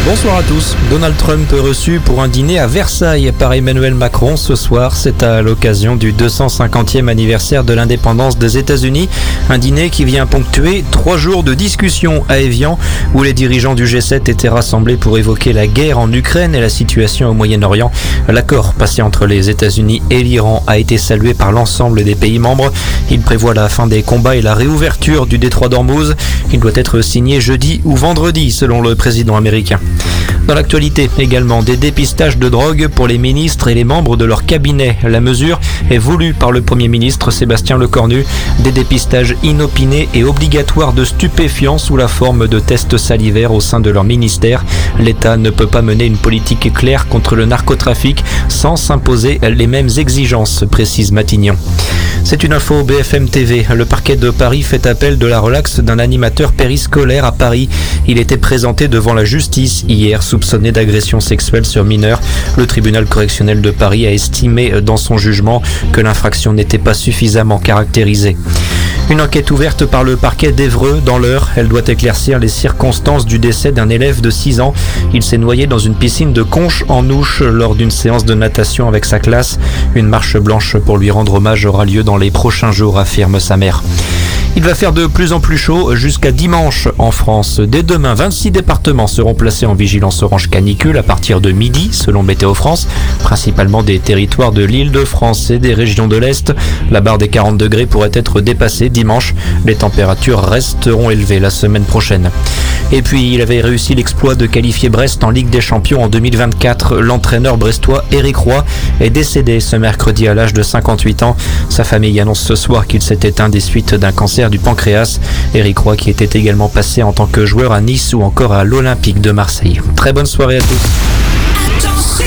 Bonsoir à tous. Donald Trump reçu pour un dîner à Versailles par Emmanuel Macron ce soir. C'est à l'occasion du 250e anniversaire de l'indépendance des États-Unis. Un dîner qui vient ponctuer 3 jours de discussion à Évian où les dirigeants du G7 étaient rassemblés pour évoquer la guerre en Ukraine et la situation au Moyen-Orient. L'accord passé entre les États-Unis et l'Iran a été salué par l'ensemble des pays membres. Il prévoit la fin des combats et la réouverture du détroit d'Ormuz. Il doit être signé jeudi ou vendredi selon le président américain. Dans l'actualité également, des dépistages de drogue pour les ministres et les membres de leur cabinet. La mesure est voulue par le Premier ministre Sébastien Lecornu. Des dépistages inopinés et obligatoires de stupéfiants sous la forme de tests salivaires au sein de leur ministère. L'État ne peut pas mener une politique claire contre le narcotrafic sans s'imposer les mêmes exigences, précise Matignon. C'est une info BFM TV. Le parquet de Paris fait appel de la relaxe d'un animateur périscolaire à Paris. Il était présenté devant la justice hier, soupçonné d'agression sexuelle sur mineurs. Le tribunal correctionnel de Paris a estimé dans son jugement que l'infraction n'était pas suffisamment caractérisée. Une enquête ouverte par le parquet d'Évreux dans l'Eure. Elle doit éclaircir les circonstances du décès d'un élève de 6 ans. Il s'est noyé dans une piscine de Conches en Ouche lors d'une séance de natation avec sa classe. Une marche blanche pour lui rendre hommage aura lieu dans les prochains jours, affirme sa mère. Il va faire de plus en plus chaud jusqu'à dimanche en France. Dès demain, 26 départements seront placés en vigilance orange canicule à partir de midi, selon Météo France, principalement des territoires de l'Île-de-France et des régions de l'Est. La barre des 40 degrés pourrait être dépassée dimanche. Les températures resteront élevées la semaine prochaine. Et puis, il avait réussi l'exploit de qualifier Brest en Ligue des Champions en 2024. L'entraîneur brestois Éric Roy est décédé ce mercredi à l'âge de 58 ans. Sa famille annonce ce soir qu'il s'est éteint des suites d'un cancer du pancréas. Éric Roy qui était également passé en tant que joueur à Nice ou encore à l'Olympique de Marseille. Très bonne soirée à tous.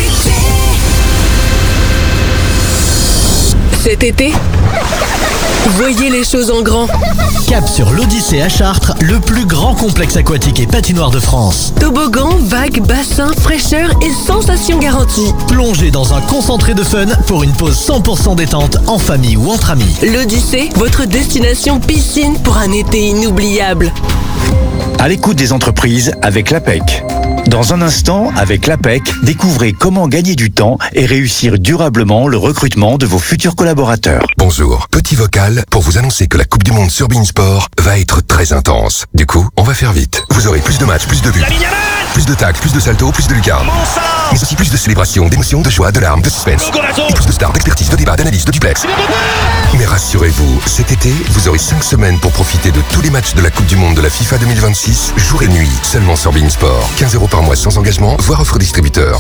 Cet été, voyez les choses en grand. Cap sur l'Odyssée à Chartres, le plus grand complexe aquatique et patinoire de France. Toboggan, vagues, bassins, fraîcheur et sensations garanties. Plongez dans un concentré de fun pour une pause 100% détente en famille ou entre amis. L'Odyssée, votre destination piscine pour un été inoubliable. À l'écoute des entreprises avec l'APEC. Dans un instant, avec l'APEC, découvrez comment gagner du temps et réussir durablement le recrutement de vos futurs collaborateurs. Bonjour, petit vocal pour vous annoncer que la Coupe du Monde sur Beansport va être très intense. Du coup, on va faire vite. Vous aurez plus de matchs, plus de buts, plus de tacles, plus de saltos, plus de lucarnes. Mais aussi plus de célébrations, d'émotions, de joie, de larmes, de suspense. Et plus de stars, d'expertise, de débats, d'analyse, de duplex. Mais rassurez-vous, cet été, vous aurez 5 semaines pour profiter de tous les matchs de la Coupe du Monde de la FIFA 2026, jour et nuit, seulement sur Beansport. 15 € par mois sans engagement, voire offre distributeur.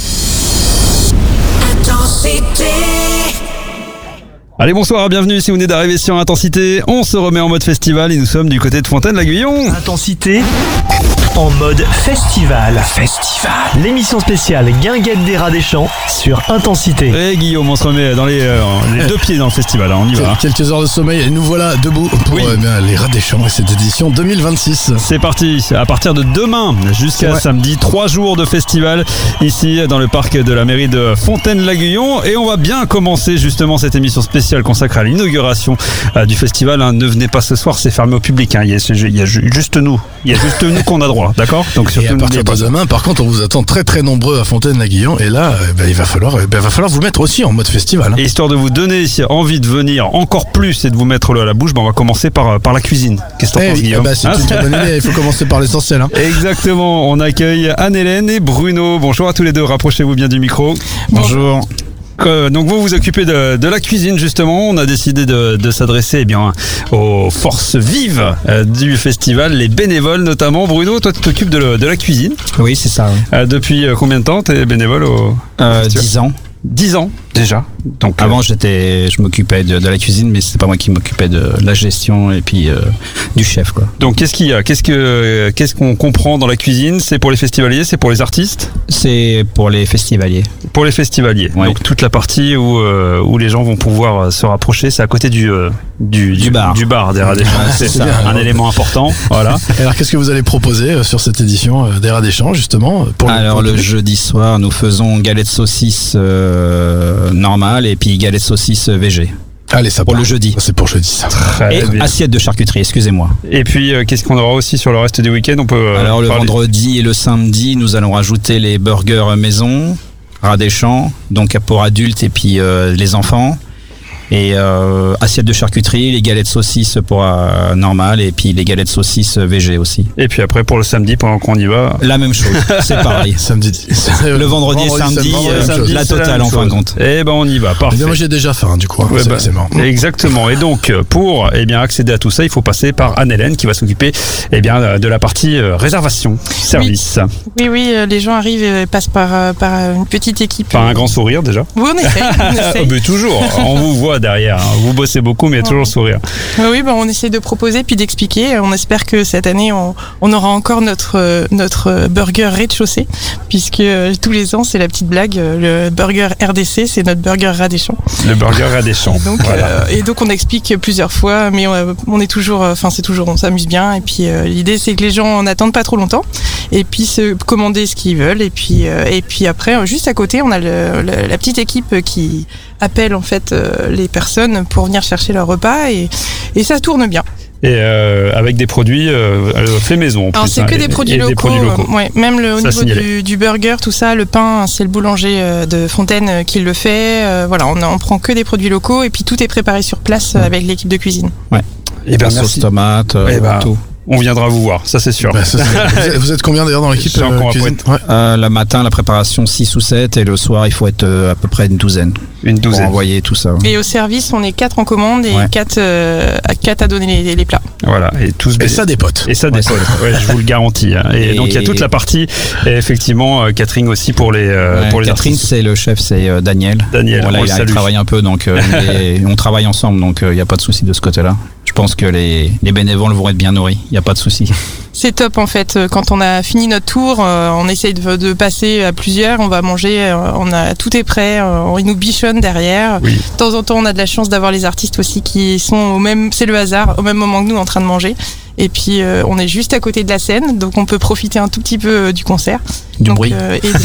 Allez, bonsoir, bienvenue si vous venez d'arriver sur Intensité. On se remet en mode festival et nous sommes du côté de Fontaine-l'Aiguillon. Intensité en mode festival. L'émission spéciale Guinguette des Rats des Champs sur Intensité. Et Guillaume, on se remet dans les 2 pieds dans le festival, on y va. Quelques heures de sommeil et nous voilà debout pour les Rats des Champs et cette édition 2026. C'est parti, à partir de demain jusqu'à samedi, 3 jours de festival ici dans le parc de la mairie de Fontaine-l'Aiguillon. Et on va bien commencer justement cette émission spéciale consacrée à l'inauguration du festival. Ne venez pas ce soir, c'est fermé au public. Il y a juste nous qu'on a droit. D'accord. Donc et à partir de demain, par contre, on vous attend très très nombreux à Fontaine-l'Aiguillon et là, il va falloir vous mettre aussi en mode festival. Et histoire de vous donner envie de venir encore plus et de vous mettre l'eau à la bouche, on va commencer par la cuisine. Qu'est-ce que t'en penses, Guillaume? C'est une très bonne idée. Il faut commencer par l'essentiel. Exactement. On accueille Anne-Hélène et Bruno. Bonjour à tous les deux. Rapprochez-vous bien du micro. Bonjour. Donc vous vous occupez de la cuisine justement. On a décidé de s'adresser aux forces vives du festival, les bénévoles notamment. Bruno, toi tu t'occupes de la cuisine. Oui, c'est ça. Depuis combien de temps t'es bénévole au 10 ans. 10 ans déjà. Donc avant je m'occupais de la cuisine, mais c'est pas moi qui m'occupais de la gestion et puis du chef quoi. Donc qu'est-ce qu'on comprend dans la cuisine? C'est pour les festivaliers, c'est pour les artistes? C'est pour les festivaliers. Pour les festivaliers. Ouais. Donc toute la partie où les gens vont pouvoir se rapprocher, c'est à côté du bar. Du bar des Rats des Champs. C'est ça, un élément important. Voilà. Alors qu'est-ce que vous allez proposer sur cette édition des Rats des Champs justement le jeudi soir, nous faisons galette saucisse normale et puis galette saucisse VG. Allez, ça pour part. le jeudi. C'est pour jeudi, ça. Très Et bien. assiette de charcuterie, excusez-moi. Et puis, qu'est-ce qu'on aura aussi sur le reste du week-end? On peut Alors le parler. vendredi et le samedi, nous allons rajouter les burgers maison, ras des champs, donc pour adultes et puis les enfants. Et assiette de charcuterie, les galettes saucisses pour normal et puis les galettes saucisses VG aussi. Et puis après, pour le samedi, pendant qu'on y va. La même chose, c'est pareil. Samedi. Le vendredi et samedi, samedi, la c'est totale même en fin de chose. compte. Eh ben, on y va. Parfait. Moi j'ai déjà faim du coup. Ouais, C'est mort. Exactement. Et donc, pour accéder à tout ça, il faut passer par Anne-Hélène qui va s'occuper de la partie réservation, service. Oui, les gens arrivent et passent par une petite équipe. Par un grand sourire déjà. Oui, on essaye. Mais toujours, on vous voit derrière. Vous bossez beaucoup, mais il y a toujours le sourire. Oui, on essaye de proposer puis d'expliquer. On espère que cette année, on aura encore notre burger rez-de-chaussée, puisque tous les ans, c'est la petite blague. Le burger RDC, c'est notre burger ras des champs. Le burger ras des champs. Et donc, on explique plusieurs fois, mais on est toujours, on s'amuse bien. Et puis, l'idée, c'est que les gens n'attendent pas trop longtemps et puis se commander ce qu'ils veulent. Et puis après, juste à côté, on a la petite équipe qui appelle en fait les personnes pour venir chercher leur repas et ça tourne bien. Et avec des produits faits maison en plus. Alors c'est que des produits locaux. Ouais, même au niveau du burger, tout ça, le pain, c'est le boulanger de Fontaine qui le fait. Voilà, on prend que des produits locaux et puis tout est préparé sur place avec l'équipe de cuisine. Ouais. Et bien sauce tomate, tout. On viendra vous voir, ça c'est sûr. Vous êtes combien d'ailleurs dans l'équipe cuisine? Le matin, la préparation 6 ou 7 et le soir, il faut être à peu près une douzaine. Pour envoyer tout ça. Et au service, on est 4 en commande et 4 à donner les plats. Voilà, et ça dépote. Et ça dépote, je vous le garantis. Et donc il y a toute la partie, et effectivement, catering aussi pour les catering, c'est le chef, c'est Daniel. Voilà, il travaille un peu, donc on travaille ensemble, donc il n'y a pas de souci de ce côté-là. Je pense que les bénévoles vont être bien nourris, il n'y a pas de souci. C'est top en fait, quand on a fini notre tour, on essaye de passer à plusieurs, on va manger, tout est prêt, ils nous bichonnent derrière. Oui. De temps en temps on a de la chance d'avoir les artistes aussi qui sont c'est le hasard, au même moment que nous en train de manger. Et puis on est juste à côté de la scène, donc on peut profiter un tout petit peu du concert. Du bruit.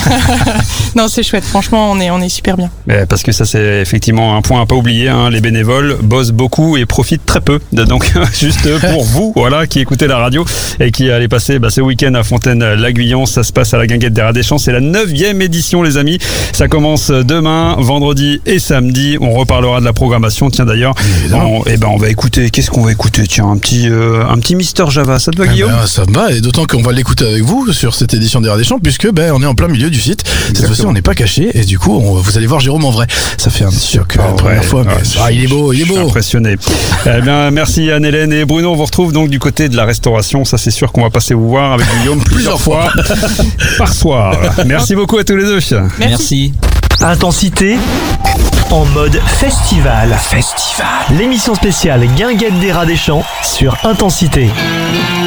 Non, c'est chouette, franchement on est super bien. Parce que ça c'est effectivement un point à pas oublier, les bénévoles bossent beaucoup et profitent très peu. Donc juste pour vous, qui écoutez la radio et qui allez passer ce week-end à Fontaine-l'Aiguillon, ça se passe à la Guinguette des Rats des Champs, c'est la 9e édition les amis. Ça commence demain, vendredi et samedi. On reparlera de la programmation. Tiens d'ailleurs, on va écouter. Qu'est-ce qu'on va écouter? Tiens, un petit Mister Java, ça te va Guillaume? Ça me va, et d'autant qu'on va l'écouter avec vous sur cette édition des Rats des Champs, puisque on est en plein milieu du site. Cette fois-ci on n'est pas caché, et du coup vous allez voir Jérôme en vrai. Ça fait un petit choc la première fois, mais il est beau. Je suis impressionné. Merci Anne-Hélène et Bruno. On vous retrouve donc du côté de la restauration. Ça c'est sûr qu'on va passer vous voir avec Guillaume plusieurs fois par soir. Merci beaucoup à tous les deux. Merci. Intensité en mode festival. L'émission spéciale Guinguette des Rats des Champs sur Intensité.